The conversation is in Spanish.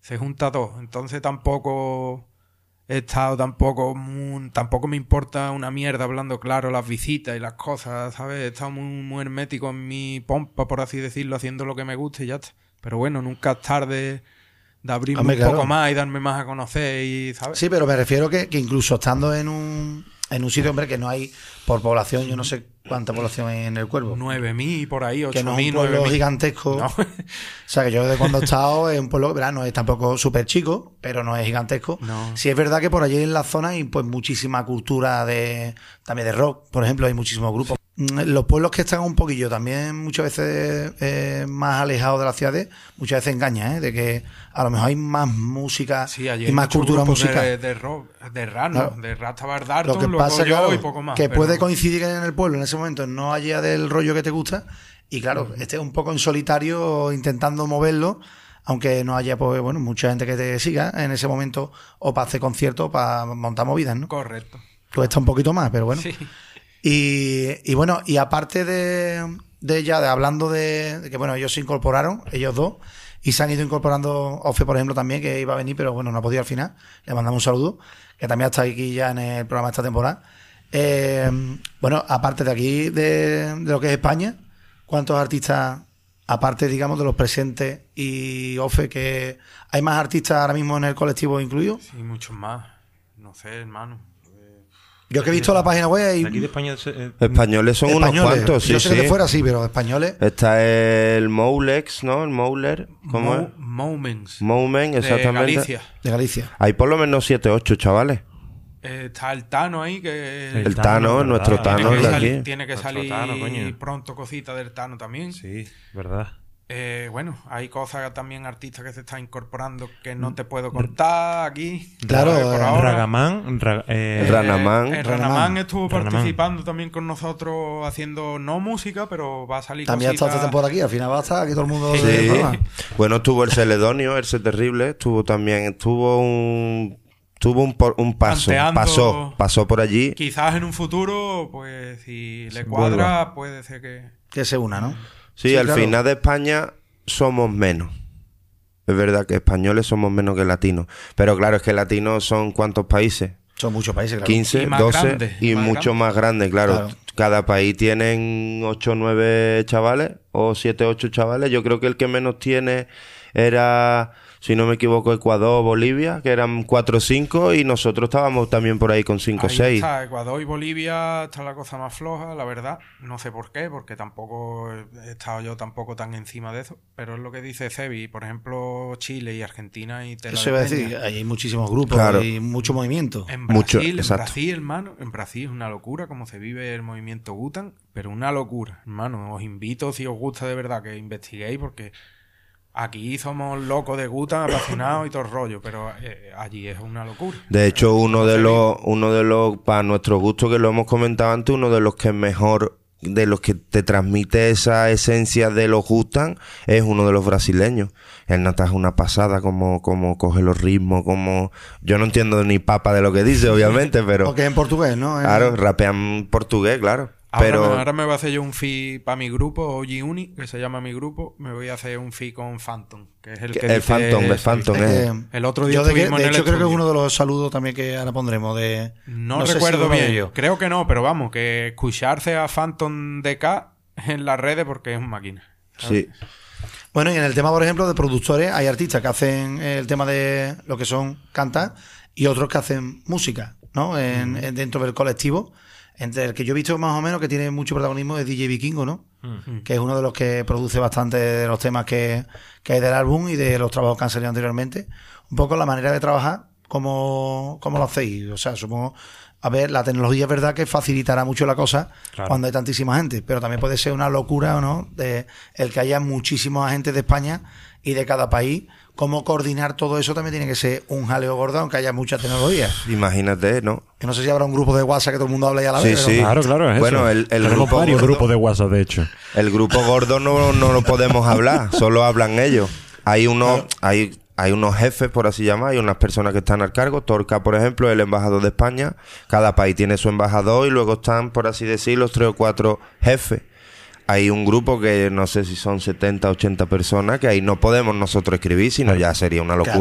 se junta todo. Entonces tampoco he estado, tampoco me importa una mierda, hablando claro, las visitas y las cosas, ¿sabes? He estado muy hermético en mi pompa, por así decirlo, haciendo lo que me guste y ya está. Pero bueno, nunca es tarde de abrirme un poco más y darme más a conocer, y ¿sabes? Sí, pero me refiero que incluso estando en un sitio, hombre, que no hay por población, yo no sé cuánta población hay en el Cuervo. 9.000 por ahí, 8.000, que no es un pueblo 9.000. gigantesco. No. O sea, que yo de cuando he estado es un pueblo que, ¿verdad? No es tampoco súper chico, pero no es gigantesco. No. Sí es verdad que por allí en la zona hay pues muchísima cultura también de rock, por ejemplo, hay muchísimos grupos. Los pueblos que están un poquillo también muchas veces más alejados de las ciudades, muchas veces engañan, de que a lo mejor hay más música y más cultura musical. De rock, de Rano, claro. De Rasta Bardarton, lo que pasa, claro, y poco más. Que puede coincidir que en el pueblo en ese momento no haya del rollo que te gusta y claro, estés un poco en solitario intentando moverlo, aunque no haya pues bueno mucha gente que te siga en ese momento o para hacer conciertos, para montar movidas, ¿no? Correcto. Cuesta un poquito más, pero bueno. Sí. Y bueno, y aparte de hablando de que bueno, ellos se incorporaron, ellos dos, y se han ido incorporando Ofe, por ejemplo, también, que iba a venir, pero bueno, no ha podido al final. Le mandamos un saludo, que también está aquí ya en el programa esta temporada. Bueno, aparte de aquí, de lo que es España, ¿cuántos artistas, aparte, digamos, de los presentes y Ofe, que hay más artistas ahora mismo en el colectivo incluidos? Sí, muchos más. No sé, hermano. Yo que he visto la página web y... Aquí de España españoles son unos cuantos, sí, yo sé que de fuera sí, pero españoles... Está el Moulex, ¿no? El Mouler, ¿cómo es? Moumen, exactamente. De Galicia. Hay por lo menos 7 o 8 chavales. Está el Tano ahí, que... El Tano, nuestro Tano de aquí. Tiene que salir Tano, pronto cosita del Tano también. Sí, verdad. Bueno, hay cosas también, artistas que se están incorporando que no te puedo contar aquí. Claro, Ragamán. Ranamán estuvo participando también con nosotros haciendo no música, pero va a salir también cositas. ha estado esta temporada aquí, al final va a estar aquí todo el mundo. Sí. Bueno, estuvo el Celedonio, el Terrible, estuvo un paso, pasó por allí. Quizás en un futuro, pues si le cuadra, puede ser que se una, ¿no? Sí, al final de España somos menos. Es verdad que españoles somos menos que latinos. Pero claro, es que latinos son ¿cuántos países? Son muchos países, claro. 15, 12 y mucho más grandes, claro. Cada país tienen 8 o 9 chavales o 7 o 8 chavales. Yo creo que el que menos tiene era, si no me equivoco, Ecuador, Bolivia, que eran 4 o 5, y nosotros estábamos también por ahí con 5 o 6. Está Ecuador y Bolivia, está la cosa más floja, la verdad. No sé por qué, porque tampoco he estado yo tampoco tan encima de eso. Pero es lo que dice Cebi, por ejemplo, Chile y Argentina y Eso iba a decir, hay muchísimos grupos, hay mucho movimiento. En Brasil, hermano, en Brasil es una locura como se vive el movimiento Wu-Tang, pero una locura, hermano. Os invito, si os gusta de verdad, que investiguéis, porque aquí somos locos de Wu-Tang, apasionados y todo el rollo, pero allí es una locura. De hecho, uno de los, para nuestro gusto, que lo hemos comentado antes, uno de los que mejor, de los que te transmite esa esencia de los Wu-Tang, es uno de los brasileños. El Nata es una pasada, como coge los ritmos, como... Yo no entiendo ni papa de lo que dice, obviamente, pero... Porque es en portugués, ¿no? Claro, rapean portugués, claro. Ahora me voy a hacer yo un feat para mi grupo, OG Uni, que se llama mi grupo. Me voy a hacer un feat con Phantom, que es el que el dice... Phantom. El otro día estuvimos en el hecho, creo que es estudio. uno de los saludos también que ahora pondremos de... No recuerdo bien. Creo que no, pero vamos, que escucharse a Phantom DK en las redes porque es una máquina, ¿sabes? Sí. Bueno, y en el tema, por ejemplo, de productores, hay artistas que hacen el tema de lo que son cantar y otros que hacen música, ¿no? Dentro del colectivo. Entre el que yo he visto más o menos que tiene mucho protagonismo es DJ Vikingo, ¿no? Que es uno de los que produce bastante de los temas que hay del álbum y de los trabajos que han salido anteriormente. Un poco la manera de trabajar, ¿cómo lo hacéis? O sea, supongo... A ver, la tecnología es verdad que facilitará mucho la cosa cuando hay tantísima gente, pero también puede ser una locura, ¿o no? De el que haya muchísimos agentes de España y de cada país. Cómo coordinar todo eso también tiene que ser un jaleo gordo, aunque haya mucha tecnología. Imagínate, ¿no? Que no sé si habrá un grupo de WhatsApp que todo el mundo hable ya a la vez. Sí. Claro, es bueno, eso. el grupo varios gordo, grupos de WhatsApp, de hecho. El grupo gordo no lo podemos hablar, solo hablan ellos. Hay unos jefes, por así llamar, hay unas personas que están al cargo. Torca, por ejemplo, el embajador de España. Cada país tiene su embajador y luego están, por así decir, los 3 o 4 jefes. Hay un grupo que no sé si son 70, 80 personas, que ahí no podemos nosotros escribir, sino ya sería una locura.